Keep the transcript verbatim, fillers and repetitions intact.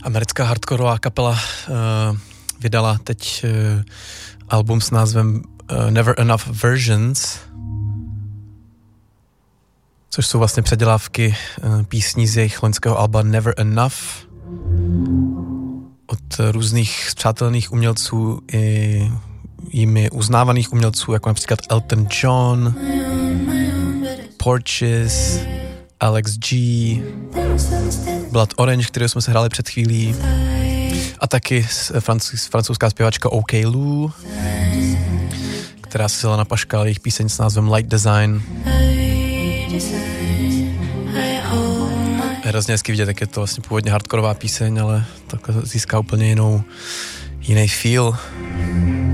americká hardcoreová kapela uh, vydala teď uh, album s názvem uh, Never Enough Versions, což jsou vlastně předělávky uh, písní z jejich loňského alba Never Enough od různých spřátelených umělců i jimi uznávaných umělců, jako například Elton John, Porches, Alex G, Blood Orange, kterého jsme se hráli před chvílí, a taky francouzská zpěvačka OK Lou, která se jela na paškal jejich píseň s názvem Light Design. Hrozně hezky vidět, jak je to vlastně původně hardcoreová píseň, ale takhle získá úplně jinou, jiný feel.